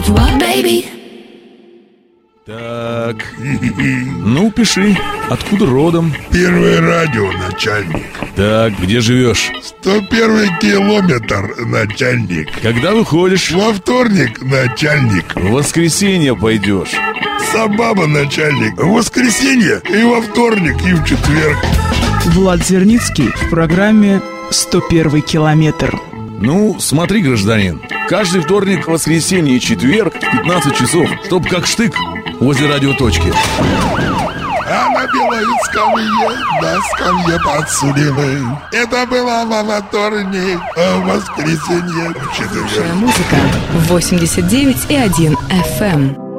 What, baby? Так, ну пиши, откуда родом? Первое радио, начальник. Так, где живешь? 101 километр, начальник. Когда выходишь? Во вторник, начальник. В воскресенье пойдешь. Собаба, начальник. В воскресенье и во вторник, и в четверг. Влад Зерницкий в программе «101 километр». Ну, смотри, гражданин, каждый вторник, воскресенье и четверг в 15 часов, чтоб как штык возле радиоточки. А на белой скамье, на скамье подсудимый. Это было во вторник, а в воскресенье в четверг. Музыка 89,1 FM.